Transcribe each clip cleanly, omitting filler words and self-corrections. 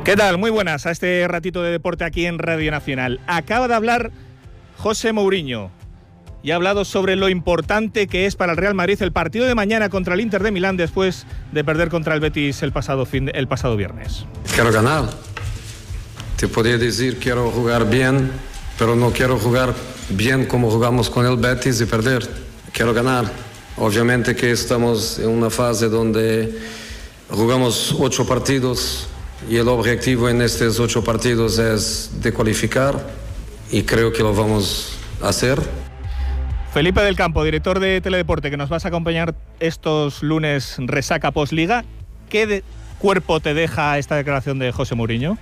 ¿Qué tal? Muy buenas a este ratito de deporte aquí en Radio Nacional. Acaba de hablar José Mourinho y ha hablado sobre lo importante que es para el Real Madrid el partido de mañana contra el Inter de Milán después de perder contra el Betis el pasado viernes. Quiero ganar. Te podría decir quiero jugar bien, pero no quiero jugar bien como jugamos con el Betis y perder. Quiero ganar. Obviamente que estamos en una fase donde jugamos 8 partidos y el objetivo en estos 8 partidos es de cualificar y creo que lo vamos a hacer. Felipe del Campo, director de Teledeporte, que nos vas a acompañar estos lunes resaca post-liga. ¿Qué cuerpo te deja esta declaración de José Mourinho?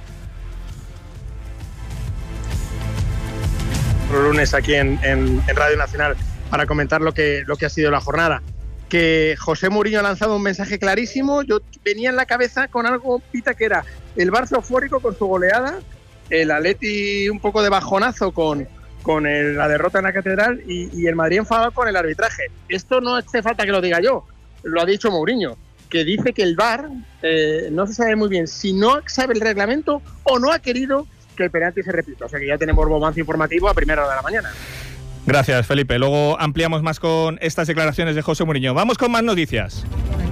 Lunes aquí en Radio Nacional para comentar lo que ha sido la jornada. Que José Mourinho ha lanzado un mensaje clarísimo. Yo venía en la cabeza con algo, Pita, que era el Barça eufórico con su goleada, el Atleti un poco de bajonazo con la derrota en la Catedral y el Madrid enfadado con el arbitraje. Esto no hace falta que lo diga yo, lo ha dicho Mourinho, que dice que el VAR no se sabe muy bien si no sabe el reglamento o no ha querido que el penalti se repita. O sea que ya tenemos bombazo informativo a primera hora de la mañana. Gracias, Felipe. Luego ampliamos más con estas declaraciones de José Mourinho. Vamos con más noticias.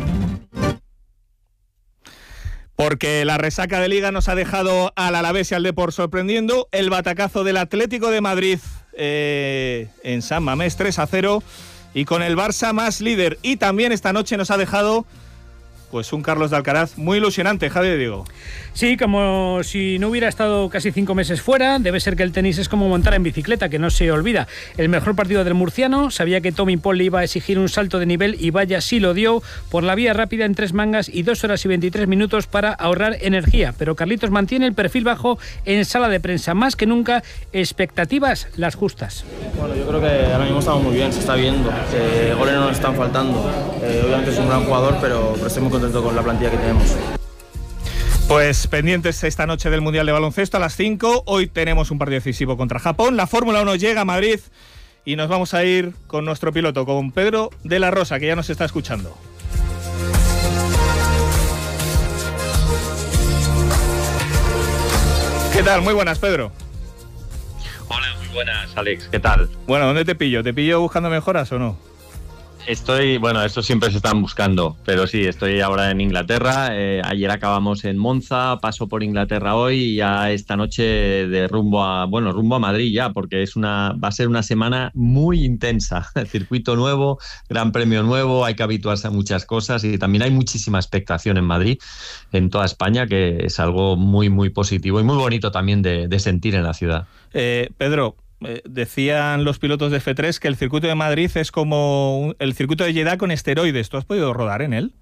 Porque la resaca de Liga nos ha dejado al Alavés y al Depor sorprendiendo. El batacazo del Atlético de Madrid en San Mamés 3-0 y con el Barça más líder. Y también esta noche nos ha dejado pues un Carlos de Alcaraz muy ilusionante, Javier Diego. Sí, como si no hubiera estado casi 5 meses fuera. Debe ser que el tenis es como montar en bicicleta, que no se olvida. El mejor partido del murciano, sabía que Tommy Paul le iba a exigir un salto de nivel y vaya sí lo dio, por la vía rápida en 3 mangas y 2 horas y 23 minutos para ahorrar energía. Pero Carlitos mantiene el perfil bajo en sala de prensa, más que nunca expectativas las justas. Bueno, yo creo que ahora mismo estamos muy bien, se está viendo, goles no nos están faltando. Obviamente es un gran jugador, pero estoy muy contento con la plantilla que tenemos. Pues pendientes esta noche del Mundial de Baloncesto a las 5. Hoy tenemos un partido decisivo contra Japón. La Fórmula 1 llega a Madrid y nos vamos a ir con nuestro piloto, con Pedro de la Rosa, que ya nos está escuchando. ¿Qué tal? Muy buenas, Pedro. Hola, muy buenas, Alex. ¿Qué tal? Bueno, ¿dónde te pillo? ¿Te pillo buscando mejoras o no? Bueno, esto siempre se están buscando, pero sí, estoy ahora en Inglaterra. Ayer acabamos en Monza, paso por Inglaterra hoy y ya esta noche de rumbo a Madrid ya, porque va a ser una semana muy intensa. Circuito nuevo, Gran Premio nuevo, hay que habituarse a muchas cosas y también hay muchísima expectación en Madrid, en toda España, que es algo muy, muy positivo y muy bonito también de sentir en la ciudad. Pedro, decían los pilotos de F3 que el circuito de Madrid es como el circuito de Jeddah con esteroides. ¿Tú has podido rodar en él?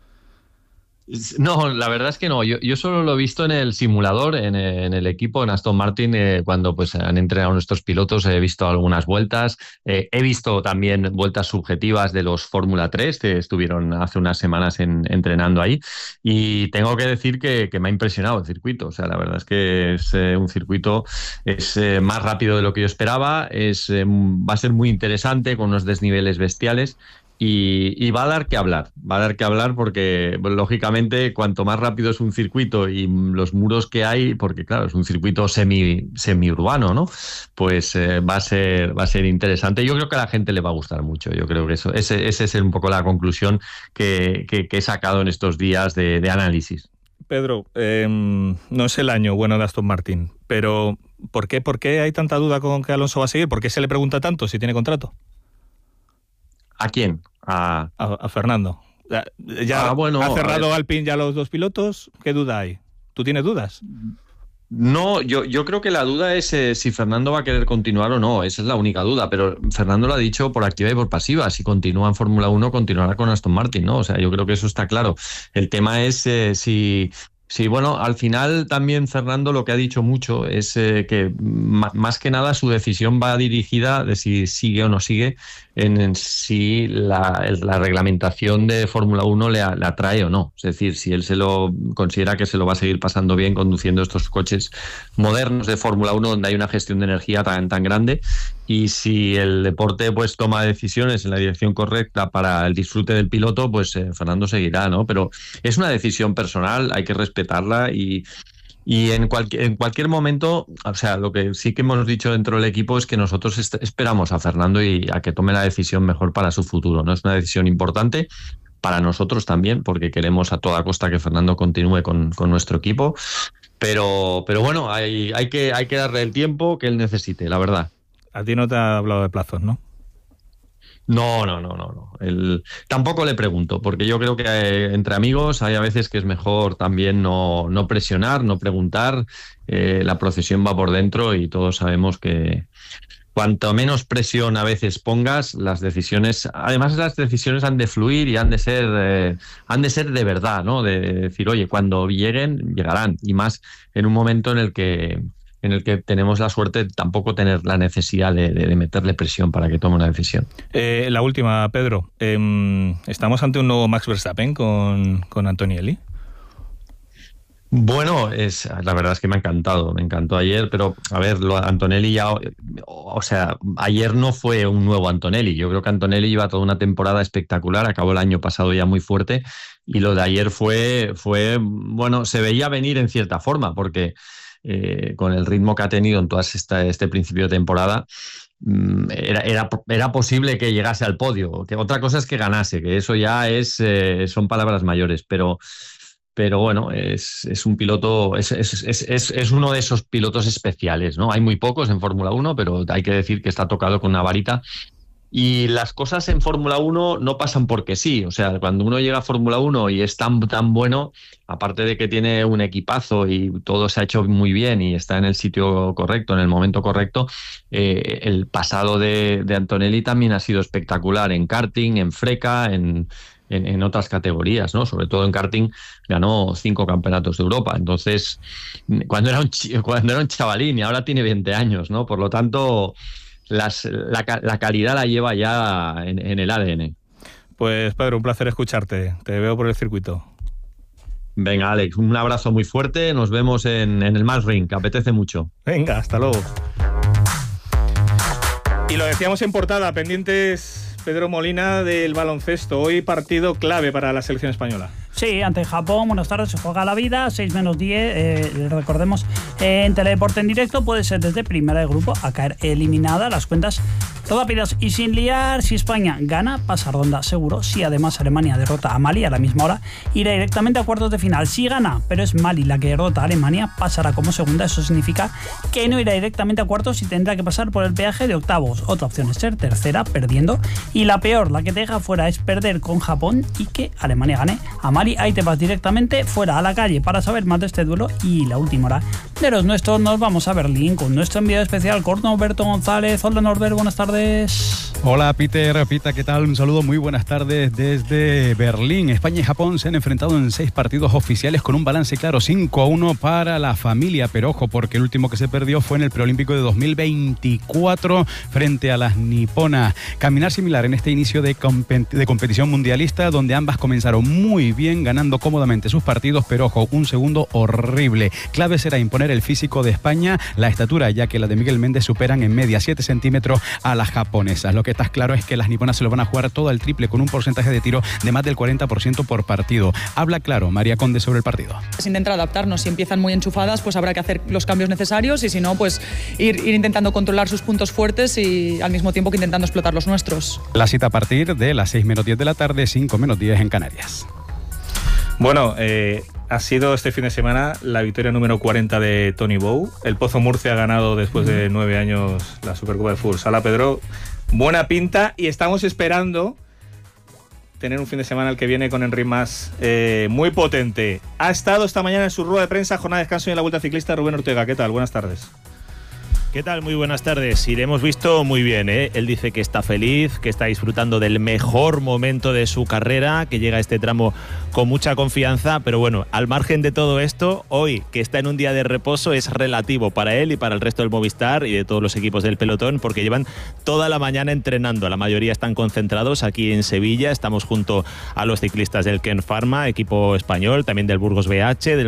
No, la verdad es que no. Yo solo lo he visto en el simulador, en el equipo, en Aston Martin, cuando pues han entrenado nuestros pilotos. He visto algunas vueltas. He visto también vueltas subjetivas de los Fórmula 3 que estuvieron hace unas semanas entrenando ahí. Y tengo que decir que me ha impresionado el circuito. O sea, la verdad es que es un circuito más rápido de lo que yo esperaba. Va a ser muy interesante, con unos desniveles bestiales. Y va a dar que hablar porque lógicamente cuanto más rápido es un circuito y los muros que hay, porque claro, es un circuito semi-urbano, ¿no? Pues va a ser interesante. Yo creo que a la gente le va a gustar mucho. Yo creo que esa es un poco la conclusión que he sacado en estos días de análisis. Pedro, no es el año bueno de Aston Martin, pero ¿por qué hay tanta duda con que Alonso va a seguir? ¿Por qué se le pregunta tanto si tiene contrato? ¿A quién? A Fernando. Ya bueno, ha cerrado Alpine ya los 2 pilotos. ¿Qué duda hay? ¿Tú tienes dudas? No, yo creo que la duda es si Fernando va a querer continuar o no. Esa es la única duda, pero Fernando lo ha dicho por activa y por pasiva. Si continúa en Fórmula 1, continuará con Aston Martin, ¿no? O sea, yo creo que eso está claro. El tema es si Sí, bueno, al final también Fernando lo que ha dicho mucho es que más que nada su decisión va dirigida de si sigue o no sigue en si la reglamentación de Fórmula 1 le atrae o no. Es decir, si él se lo considera que se lo va a seguir pasando bien conduciendo estos coches modernos de Fórmula 1 donde hay una gestión de energía tan grande, y si el deporte pues toma decisiones en la dirección correcta para el disfrute del piloto, pues Fernando seguirá, ¿no? Pero es una decisión personal, hay que respetarla y Y en cualquier momento, o sea, lo que sí que hemos dicho dentro del equipo es que nosotros esperamos a Fernando y a que tome la decisión mejor para su futuro, ¿no? Es una decisión importante para nosotros también, porque queremos a toda costa que Fernando continúe con nuestro equipo. Pero bueno, hay que darle el tiempo que él necesite, la verdad. A ti no te ha hablado de plazos, ¿no? No. Tampoco le pregunto, porque yo creo que entre amigos hay a veces que es mejor también no presionar, no preguntar. La procesión va por dentro y todos sabemos que cuanto menos presión a veces pongas, las decisiones han de fluir y han de ser de verdad, ¿no? De decir, oye, cuando lleguen, llegarán. Y más en un momento en el que tenemos la suerte de tampoco tener la necesidad de meterle presión para que tome una decisión. La última, Pedro. ¿Estamos ante un nuevo Max Verstappen con Antonelli? Bueno, la verdad es que me encantó ayer, pero a ver, Antonelli ya, o sea, ayer no fue un nuevo Antonelli. Yo creo que Antonelli lleva toda una temporada espectacular, acabó el año pasado ya muy fuerte, y lo de ayer fue bueno, se veía venir en cierta forma, porque con el ritmo que ha tenido en todo este principio de temporada, era posible que llegase al podio. Que otra cosa es que ganase, que eso ya son palabras mayores, pero bueno, es un piloto, es uno de esos pilotos especiales, ¿no? Hay muy pocos en Fórmula 1, pero hay que decir que está tocado con una varita. Y las cosas en Fórmula 1 no pasan porque sí. O sea, cuando uno llega a Fórmula 1 y es tan bueno, aparte de que tiene un equipazo y todo se ha hecho muy bien y está en el sitio correcto, en el momento correcto, el pasado de Antonelli también ha sido espectacular en karting, en freca, en otras categorías, ¿no? Sobre todo en karting ganó 5 campeonatos de Europa. Entonces, cuando era un chavalín, y ahora tiene 20 años, ¿no? Por lo tanto, la calidad la lleva ya en el ADN. Pues Pedro, un placer escucharte. Te veo por el circuito. Venga, Alex, un abrazo muy fuerte. Nos vemos en el Max-Ring, que apetece mucho. Venga, hasta luego. Y lo decíamos en portada, pendientes, Pedro Molina, del baloncesto. Hoy partido clave para la selección española. Sí, ante Japón, buenas tardes, se juega la vida, 6-10, recordemos, en Teledeporte en directo, puede ser desde primera de grupo a caer eliminada. Las cuentas rápidas y sin liar. Si España gana, pasa ronda seguro. Si además Alemania derrota a Mali a la misma hora, irá directamente a cuartos de final. Si gana, pero es Mali la que derrota a Alemania, pasará como segunda. Eso significa que no irá directamente a cuartos y tendrá que pasar por el peaje de octavos. Otra opción es ser tercera, perdiendo. Y la peor, la que te deja fuera, es perder con Japón y que Alemania gane a Mali. Ahí te vas directamente fuera a la calle. Para saber más de este duelo y la última hora de los nuestros, nos vamos a Berlín con nuestro enviado especial, Norberto González. Hola Norbert, buenas tardes. Hola Peter, Pita, ¿qué tal? Un saludo, muy buenas tardes desde Berlín. España y Japón se han enfrentado en 6 partidos oficiales con un balance claro, 5-1 para la familia, pero ojo, porque el último que se perdió fue en el preolímpico de 2024 frente a las niponas. Caminar similar en este inicio de competición mundialista, donde ambas comenzaron muy bien, ganando cómodamente sus partidos, pero ojo, un segundo horrible. Clave será imponer el físico de España, la estatura, ya que la de Miguel Méndez superan en media 7 centímetros a las japonesas. Lo que está claro es que las niponas se lo van a jugar todo al triple, con un porcentaje de tiro de más del 40% por partido. Habla claro María Conde sobre el partido. Es intentar adaptarnos. Si empiezan muy enchufadas, pues habrá que hacer los cambios necesarios, y si no, pues ir intentando controlar sus puntos fuertes y al mismo tiempo que intentando explotar los nuestros. La cita a partir de las 6:10 de la tarde, 5:10 en Canarias. Bueno, ha sido este fin de semana la victoria número 40 de Tony Bow. El Pozo Murcia ha ganado después de 9 años la Supercopa de Fútbol Sala. Pedro, buena pinta, y estamos esperando tener un fin de semana el que viene con Enric Mas muy potente. Ha estado esta mañana en su rueda de prensa, jornada de descanso y en la Vuelta Ciclista, Rubén Ortega. ¿Qué tal? Buenas tardes. ¿Qué tal? Muy buenas tardes. Y le hemos visto muy bien, ¿eh? Él dice que está feliz, que está disfrutando del mejor momento de su carrera, que llega a este tramo con mucha confianza, pero bueno, al margen de todo esto, hoy, que está en un día de reposo, es relativo para él y para el resto del Movistar y de todos los equipos del pelotón, porque llevan toda la mañana entrenando. La mayoría están concentrados aquí en Sevilla. Estamos junto a los ciclistas del Ken Pharma, equipo español, también del Burgos BH, del